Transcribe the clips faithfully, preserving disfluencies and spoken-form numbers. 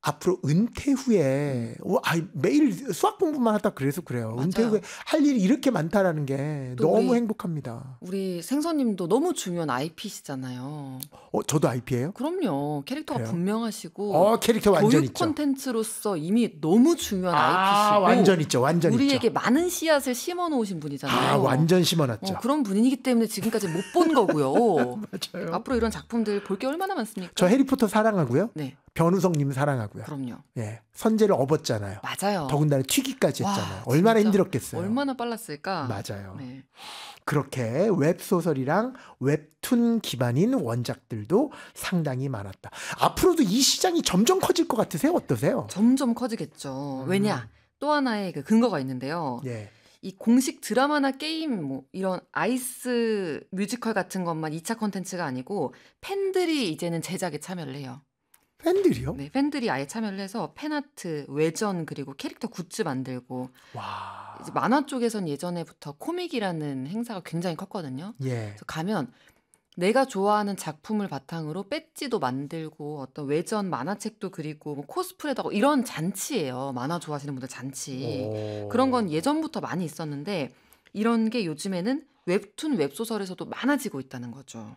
앞으로 은퇴 후에 어, 아, 매일 수학 공부만 하다 그래서 그래요. 은퇴 맞아요. 후에 할 일이 이렇게 많다라는 게 또 너무 우리 행복합니다. 우리 생선님도 너무 중요한 아이피시잖아요. 어, 저도 아이피예요? 그럼요. 캐릭터가 그래요? 분명하시고 어, 캐릭터 완전 교육 있죠. 콘텐츠로서 이미 너무 중요한 아, 아이피시고 완전 있죠. 완전 우리에게 있죠. 많은 씨앗을 심어 놓으신 분이잖아요. 아, 완전 어, 심어놨죠. 그런 분이기 때문에 지금까지 못 본 거고요. 맞아요. 앞으로 이런 작품들 볼 게 얼마나 많습니까? 저 해리포터 사랑하고요. 네, 변우성님 사랑하고요. 그럼요. 예, 선재를 업었잖아요. 맞아요. 더군다나 튀기까지 와, 했잖아요. 얼마나 진짜 힘들었겠어요. 얼마나 빨랐을까? 맞아요. 네. 그렇게 웹소설이랑 웹툰 기반인 원작들도 상당히 많았다. 앞으로도 이 시장이 점점 커질 것 같으세요? 어떠세요? 점점 커지겠죠. 음. 왜냐? 또 하나의 그 근거가 있는데요. 예. 이 공식 드라마나 게임 뭐 이런 아이스 뮤지컬 같은 것만 이 차 콘텐츠가 아니고 팬들이 이제는 제작에 참여를 해요. 팬들이요? 네, 팬들이 아예 참여를 해서 팬아트, 외전 그리고 캐릭터 굿즈 만들고 와. 이제 만화 쪽에선 예전에부터 코믹이라는 행사가 굉장히 컸거든요. 예. 그래서 가면 내가 좋아하는 작품을 바탕으로 배지도 만들고 어떤 외전 만화책도 그리고 뭐 코스프레도 하고 이런 잔치예요. 만화 좋아하시는 분들 잔치. 오. 그런 건 예전부터 많이 있었는데 이런 게 요즘에는 웹툰 웹소설에서도 많아지고 있다는 거죠.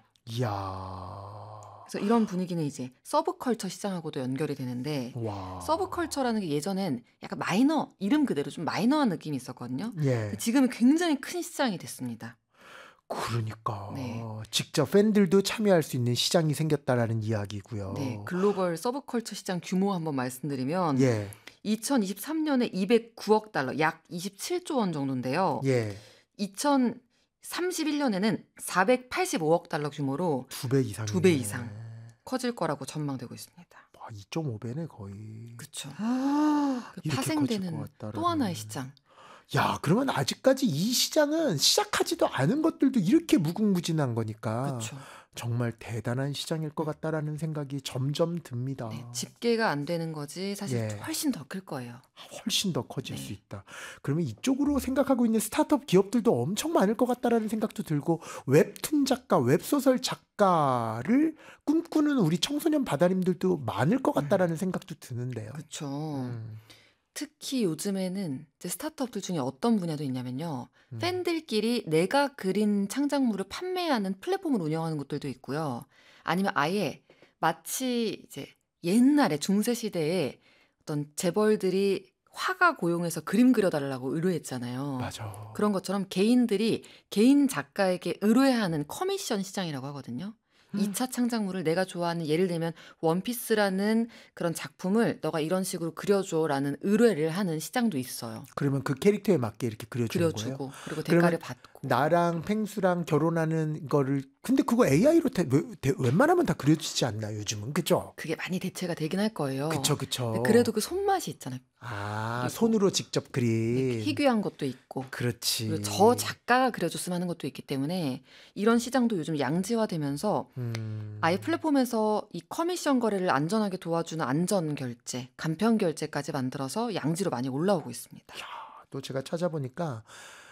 이야. 그래서 이런 분위기는 이제 서브컬처 시장하고도 연결이 되는데 와. 서브컬처라는 게 예전엔 약간 마이너, 이름 그대로 좀 마이너한 느낌이 있었거든요. 예. 근데 지금은 굉장히 큰 시장이 됐습니다. 그러니까 네. 직접 팬들도 참여할 수 있는 시장이 생겼다라는 이야기고요. 네, 글로벌 서브컬처 시장 규모 한번 말씀드리면 예. 이천이십삼 년에 이백구억 달러, 약 이십칠조 원 정도인데요. 예. 이천삼십일 년에는 사백팔십오억 달러 규모로 두 배 이상. 두 배 이상 커질 거라고 전망되고 있습니다. 와, 이 점 오 배네 거의. 그렇죠. 그 이렇게 커질 파생되는 것 같다라는. 또 하나의 시장. 야, 그러면 아직까지 이 시장은 시작하지도 않은 것들도 이렇게 무궁무진한 거니까 그렇죠. 정말 대단한 시장일 것 같다라는 생각이 점점 듭니다. 네, 집계가 안 되는 거지 사실 예. 훨씬 더 클 거예요. 훨씬 더 커질 네. 수 있다. 그러면 이쪽으로 생각하고 있는 스타트업 기업들도 엄청 많을 것 같다라는 생각도 들고 웹툰 작가, 웹소설 작가를 꿈꾸는 우리 청소년 바다님들도 많을 것 같다라는 생각도 드는데요. 그렇죠. 음, 특히 요즘에는 이제 스타트업들 중에 어떤 분야도 있냐면요. 음. 팬들끼리 내가 그린 창작물을 판매하는 플랫폼을 운영하는 곳들도 있고요. 아니면 아예 마치 이제 옛날에 중세 시대에 어떤 재벌들이 화가 고용해서 그림 그려달라고 의뢰했잖아요. 맞아. 그런 것처럼 개인들이 개인 작가에게 의뢰하는 커미션 시장이라고 하거든요. 음. 이 차 창작물을 내가 좋아하는 예를 들면 원피스라는 그런 작품을 너가 이런 식으로 그려줘라는 의뢰를 하는 시장도 있어요. 그러면 그 캐릭터에 맞게 이렇게 그려주는 거예요? 그려주고 그리고 그러면 대가를 받고. 나랑 펭수랑 결혼하는 거를 근데 그거 에이아이로 대, 왜- 대- 웬만하면 다 그려주지 않나 요즘은 그죠? 그게 많이 대체가 되긴 할 거예요. 그쵸 그쵸. 근데 그래도 그 손맛이 있잖아요. 아 그리고 손으로 직접 네, 그린. 희귀한 것도 있고 그렇지. 그리고 저 작가가 그려줬으면 하는 것도 있기 때문에 이런 시장도 요즘 양지화되면서 음. 아예 플랫폼에서 이 커미션 거래를 안전하게 도와주는 안전 결제, 간편 결제까지 만들어서 양지로 많이 올라오고 있습니다. 또 제가 찾아보니까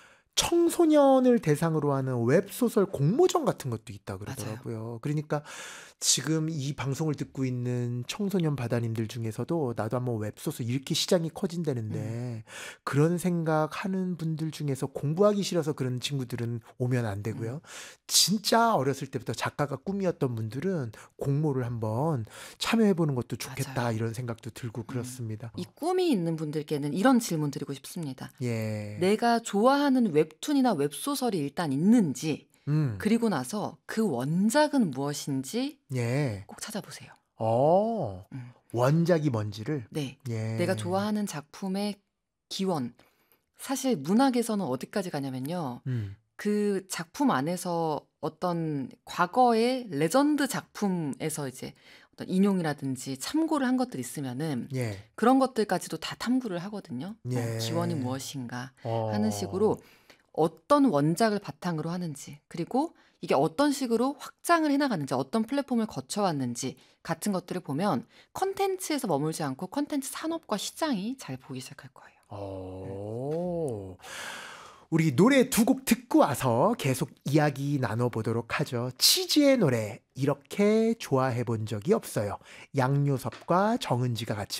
청소년을 대상으로 하는 웹소설 공모전 같은 것도 있다 그러더라고요. 그러니까 지금 이 방송을 듣고 있는 청소년 바다님들 중에서도 나도 한번 웹소설 이렇게 시장이 커진다는데 그런 생각하는 분들 중에서 공부하기 싫어서 그런 친구들은 오면 안 되고요. 진짜 어렸을 때부터 작가가 꿈이었던 분들은 공모를 한번 참여해보는 것도 좋겠다 맞아요. 이런 생각도 들고 그렇습니다. 이 꿈이 있는 분들께는 이런 질문 드리고 싶습니다. 예. 내가 좋아하는 웹툰이나 웹소설이 일단 있는지, 음. 그리고 나서 그 원작은 무엇인지 예. 꼭 찾아보세요. 어. 음. 원작이 뭔지를. 네. 예. 내가 좋아하는 작품의 기원. 사실 문학에서는 어디까지 가냐면요. 음. 그 작품 안에서 어떤 과거의 레전드 작품에서 이제 어떤 인용이라든지 참고를 한 것들이 있으면은 예. 그런 것들까지도 다 탐구를 하거든요. 뭐 예. 기원이 무엇인가 어. 하는 식으로 어떤 원작을 바탕으로 하는지, 그리고 이게 어떤 식으로 확장을 해나가는지, 어떤 플랫폼을 거쳐왔는지 같은 것들을 보면 컨텐츠에서 머물지 않고 컨텐츠 산업과 시장이 잘 보이기 시작할 거예요. 오. 우리 노래 두 곡 듣고 와서 계속 이야기 나눠보도록 하죠. 치즈의 노래 이렇게 좋아해 본 적이 없어요. 양요섭과 정은지가 같이